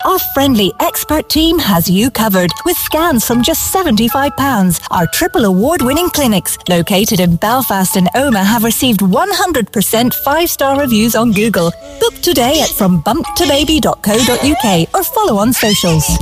Our friendly expert team has you covered with scans from just £75. Our triple award-winning clinics, located in Belfast and Omagh, have received 100% 5-star reviews on Google. Book today at frombumptobaby.co.uk or follow on socials.